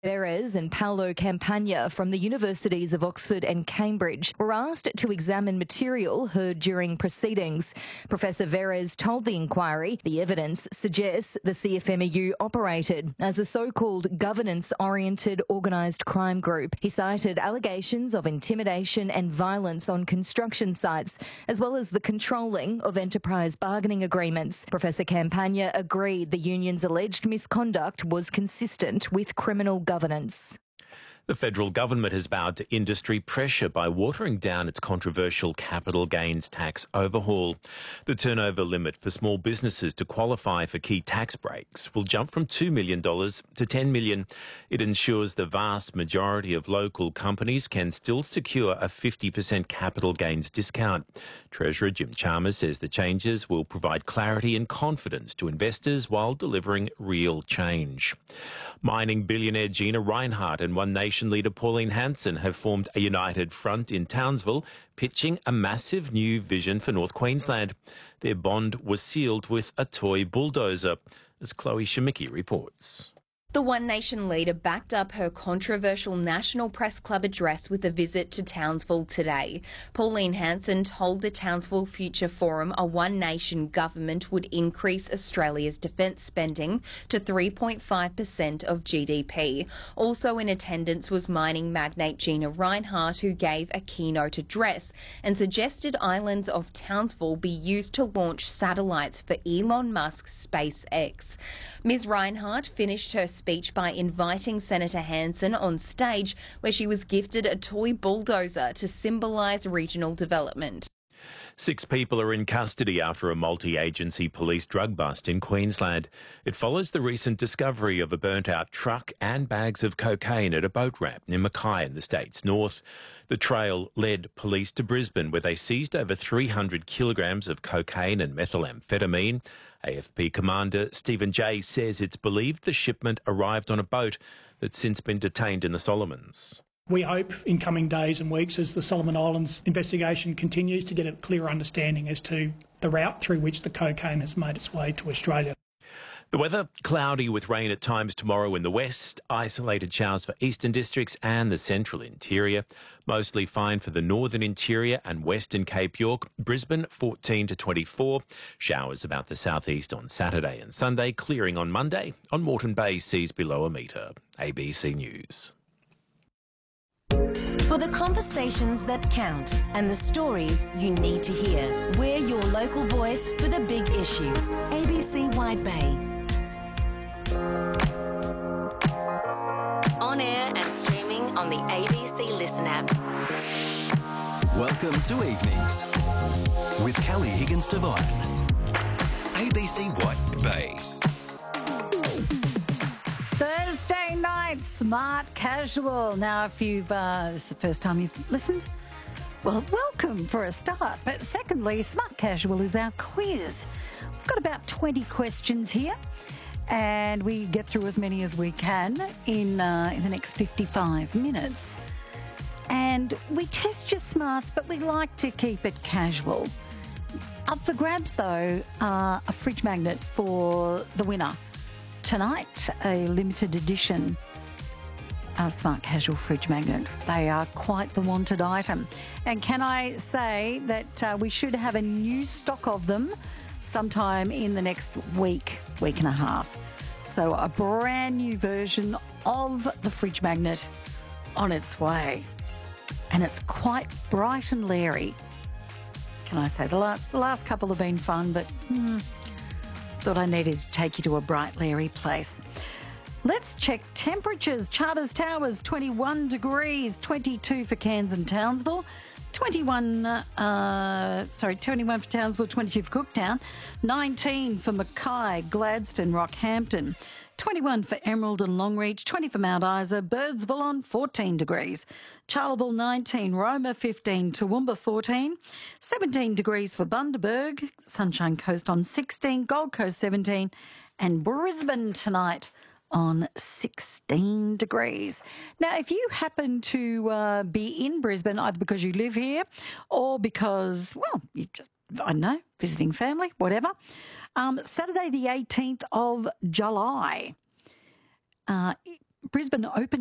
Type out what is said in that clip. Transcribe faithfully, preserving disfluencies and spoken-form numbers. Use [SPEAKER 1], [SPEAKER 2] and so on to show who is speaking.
[SPEAKER 1] Perez and Paolo Campagna from the universities of Oxford and Cambridge were asked to examine material heard during proceedings. Professor Verez told the inquiry the evidence suggests the C F M E U operated as a so-called governance-oriented organised crime group. He cited allegations of intimidation and violence on construction sites, as well as the controlling of enterprise bargaining agreements. Professor Campagna agreed the union's alleged misconduct was consistent with criminal governance.
[SPEAKER 2] The federal government has bowed to industry pressure by watering down its controversial capital gains tax overhaul. The turnover limit for small businesses to qualify for key tax breaks will jump from two million dollars to ten million dollars. It ensures the vast majority of local companies can still secure a fifty percent capital gains discount. Treasurer Jim Chalmers says the changes will provide clarity and confidence to investors while delivering real change. Mining billionaire Gina Rinehart and One Nation leader Pauline Hanson have formed a united front in Townsville, pitching a massive new vision for North Queensland. Their bond was sealed with a toy bulldozer, as Chloe Shemicki reports.
[SPEAKER 3] The One Nation leader backed up her controversial National Press Club address with a visit to Townsville today. Pauline Hanson told the Townsville Future Forum a One Nation government would increase Australia's defence spending to three point five percent of G D P. Also in attendance was mining magnate Gina Rinehart, who gave a keynote address and suggested islands of Townsville be used to launch satellites for Elon Musk's SpaceX. Ms Rinehart finished her speech by inviting Senator Hanson on stage, where she was gifted a toy bulldozer to symbolise regional development.
[SPEAKER 2] Six people are in custody after a multi-agency police drug bust in Queensland. It follows the recent discovery of a burnt-out truck and bags of cocaine at a boat ramp near Mackay in the state's north. The trail led police to Brisbane, where they seized over three hundred kilograms of cocaine and methamphetamine. A F P commander Stephen Jay says it's believed the shipment arrived on a boat that's since been detained in the Solomons.
[SPEAKER 4] We hope in coming days and weeks, as the Solomon Islands investigation continues, to get a clear understanding as to the route through which the cocaine has made its way to Australia.
[SPEAKER 2] The weather, cloudy with rain at times tomorrow in the west, isolated showers for eastern districts and the central interior. Mostly fine for the northern interior and western Cape York. Brisbane fourteen to twenty-four. Showers about the southeast on Saturday and Sunday, clearing on Monday. On Moreton Bay, seas below a metre. A B C News.
[SPEAKER 5] For the conversations that count and the stories you need to hear, we're your local voice for the big issues. A B C Wide Bay. On air and streaming on the A B C Listen app.
[SPEAKER 6] Welcome to Evenings with Kelly Higgins-Devine. A B C Wide Bay.
[SPEAKER 7] Thursday night, Smart Casual. Now, if you've, uh, this is the first time you've listened, well, welcome for a start. But secondly, Smart Casual is our quiz. We've got about twenty questions here, and we get through as many as we can in, uh, in the next fifty-five minutes. And we test your smarts, but we like to keep it casual. Up for grabs, though, uh, a fridge magnet for the winner. Tonight, a limited edition uh, Smart Casual fridge magnet. They are quite the wanted item. And can I say that uh, we should have a new stock of them sometime in the next week, week and a half. So a brand new version of the fridge magnet on its way. And it's quite bright and leery. Can I say, the last, the last couple have been fun, but... Hmm, thought I needed to take you to a bright, leery place. Let's check temperatures. Charters Towers, twenty-one degrees, twenty-two for Cairns and Townsville, twenty-one, uh, sorry, twenty-one for Townsville, twenty-two for Cooktown, nineteen for Mackay, Gladstone, Rockhampton, twenty-one for Emerald and Longreach, twenty for Mount Isa, Birdsville on fourteen degrees, Charleville nineteen, Roma fifteen, Toowoomba fourteen, seventeen degrees for Bundaberg, Sunshine Coast on sixteen, Gold Coast seventeen, and Brisbane tonight on sixteen degrees. Now, if you happen to uh, be in Brisbane, either because you live here or because, well, you just, I don't know, visiting family, whatever, um, Saturday the eighteenth of July, uh, Brisbane Open